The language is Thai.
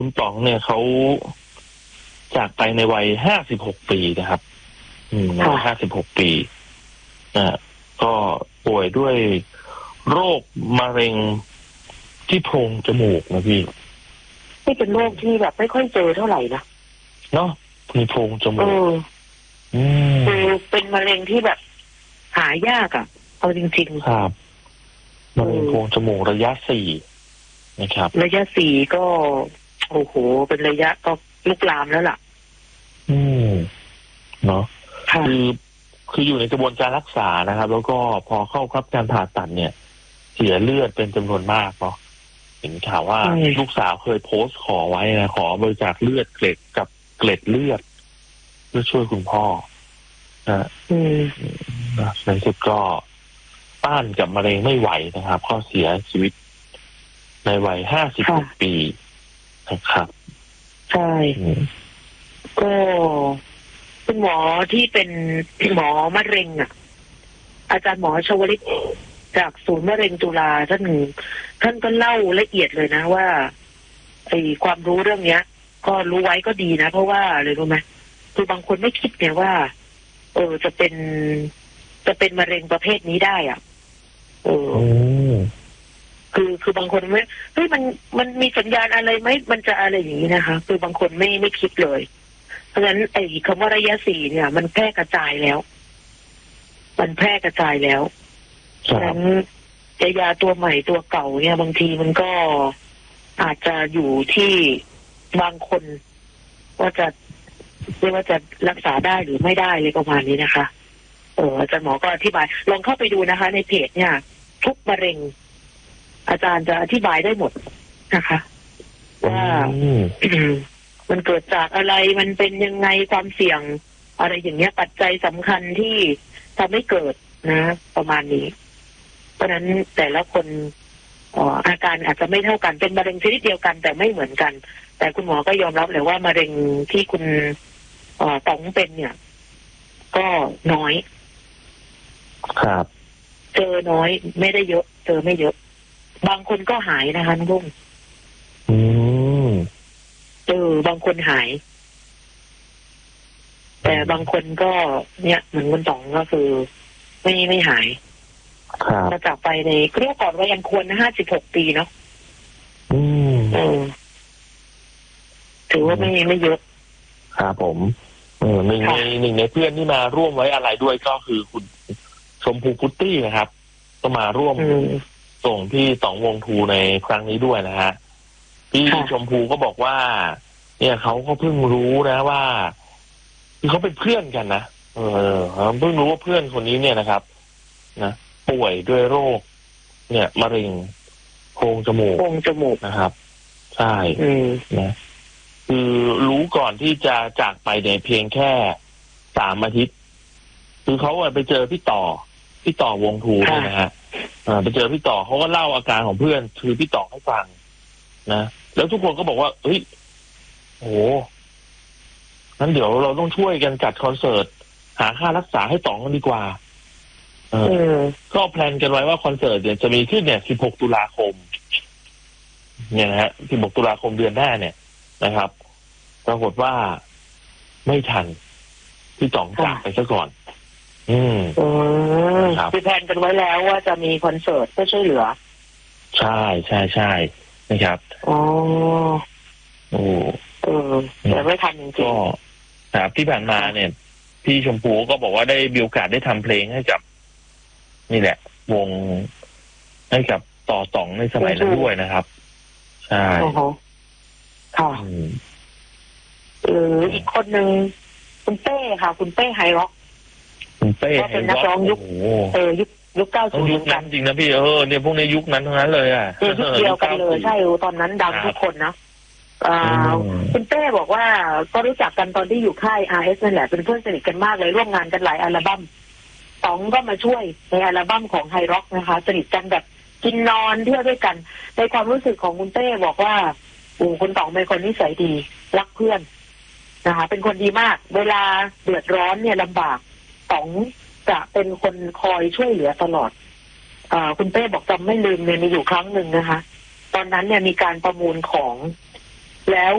คุณป๋องเนี่ยเขาจากไปในวัย56 ปีนะครับในวัย56 ปีก็ป่วยด้วยโรคมะเร็งที่โพรงจมูกนะพี่นี่เป็นโรคที่แบบไม่ค่อยเจอเท่าไหร่นะเนาะมีโพรงจมูกคือเป็นมะเร็งที่แบบหายากอ่ะเอาจริงๆครับมะเร็งโพรงจมูกระยะ 4นะครับระยะ 4ก็โอ้โหเป็นระยะก็ลุกลามแล้วล่ะเนาะคืออยู่ในกระบวนการรักษานะครับแล้วก็พอเข้ารับการผ่าตัดเนี่ยเสียเลือดเป็นจำนวนมากเนาะเห็นข่าวว่าลูกสาวเคยโพสต์ขอไว้นะขอบริจาคเลือดเกล็ดกับเกล็ดเลือดเพื่อช่วยคุณพ่อในสุดก็ต้านกับมะเร็งไม่ไหวนะครับก็เสียชีวิตในวัย56 ปีนะครับใช่ก็คุณหมอที่เป็นหมอมะเร็งอาจารย์หมอชวลิตจากศูนย์มะเร็งจุฬาท่านก็เล่าละเอียดเลยนะว่าไอ้ความรู้เรื่องเนี้ยก็รู้ไว้ก็ดีนะเพราะว่าอะไรรู้ไหมคือบางคนไม่คิดเนี่ยว่าจะเป็นมะเร็งประเภทนี้ได้คือบางคนไม่เฮ้ยมันมีสัญญาณอะไรไหมมันจะอะไรอย่างนี้นะคะคือบางคนไม่คิดเลยเพราะฉะนั้นไอ้คำว่าระยะ 4เนี่ยมันแพร่กระจายแล้วเพราะฉะนั้นยาตัวใหม่ตัวเก่าเนี่ยบางทีมันก็อาจจะอยู่ที่บางคนว่าจะเรียกว่าจะรักษาได้หรือไม่ได้เลยประมาณนี้นะคะอาจารย์หมอก็อธิบายลองเข้าไปดูนะคะในเพจเนี่ยทุกมะเร็งอาจารย์จะอธิบายได้หมดนะคะว่ามันเกิดจากอะไรมันเป็นยังไงความเสี่ยงอะไรอย่างเงี้ยปัจจัยสำคัญที่ทำให้เกิดนะประมาณนี้เพราะฉะนั้นแต่ละคนอาการอาจจะไม่เท่ากันเป็นมะเร็งชนิดเดียวกันแต่ไม่เหมือนกันแต่คุณหมอก็ยอมรับเลยว่ามะเร็งที่คุณต๋องเป็นเนี่ยก็น้อยครับเจอน้อยไม่ได้เยอะเจอไม่เยอะบางคนก็หายนะคะน้องรุ่งบางคนหายแต่บางคนก็เนี่ยเหมือนคุณต๋องก็คือไม่หายมาจากไปในเรียกก่อนว่ายังควรนะ56 ปีเนาะถือว่าไม่เยอะครับผมหนึ่งในเพื่อนที่มาร่วมไว้อะไรด้วยก็คือคุณชมพูพุตตี้นะครับก็มาร่วมส่งที่ต๋องวงทูในครั้งนี้ด้วยนะฮะพี่ชมพูก็บอกว่าเนี่ยเขาก็เพิ่งรู้นะว่าคือเขาเป็นเพื่อนกันนะเพิ่งรู้ว่าเพื่อนคนนี้เนี่ยนะครับนะป่วยด้วยโรคเนี่ยมะเร็งโพรงจมูกนะครับใช่นะคือรู้ก่อนที่จะจากไปในเพียงแค่3 อาทิตย์คือเขาไปเจอพี่ต่อวงทูเนี่ยนะฮะไปเจอพี่ต่อเขาก็เล่าอาการของเพื่อนคือพี่ต่อให้ฟังนะแล้วทุกคนก็บอกว่าเฮ้ยโอ้งั้นเดี๋ยวเราต้องช่วยกันจัดคอนเสิร์ตหาค่ารักษาให้ต่องกันดีกว่าก็แพลนกันไว้ว่าคอนเสิร์ตเนี่ยจะมีขึ้นเนี่ย16 ตุลาคมเนี่ยนะฮะ16 ตุลาคมเดือนหน้าเนี่ยนะครับปรากฏว่าไม่ทันพี่ต่องจากไปซะก่อนคือแพลนกันไว้แล้วว่าจะมีคอนเสิร์ตเพื่อช่วยเหลือใช่นะครับแต่ไม่ทันจริงๆก็ครับที่ผ่านมาเนี่ยพี่ชมพูก็บอกว่าได้มีโอกาสได้ทำเพลงให้กับนี่แหละวงให้กับต่อในสมัยนั้นด้วยนะครับใช่ค่ะอีกคนหนึ่งคุณเป้ค่ะคุณเป้ไฮร็อกก็เป็นนักร้องยุค90ยุคนั้นจริงนะพี่เนี่ยพวกในยุคนั้นทั้งนั้นเลยยุคเดียวกันเลยใช่ตอนนั้นดังทุกคนนะคุณเป้บอกว่าก็รู้จักกันตอนที่อยู่ค่าย RS นั่นแหละเป็นเพื่อนสนิทกันมากเลยร่วมงานกันหลายอัลบั้มต๋องก็มาช่วยในอัลบั้มของไฮร็อกนะคะสนิทกันแบบกินนอนเที่ยวด้วยกันในความรู้สึกของคุณเป้บอกว่าคุณต๋องเป็นคนนิสัยดีรักเพื่อนนะคะเป็นคนดีมากเวลาเดือดร้อนเนี่ยลำบากต๋องจะเป็นคนคอยช่วยเหลือตลอดคุณเป้บอกจำไม่ลืมเลยมีอยู่ครั้งหนึ่งนะคะตอนนั้นเนี่ยมีการประมูลของแล้ว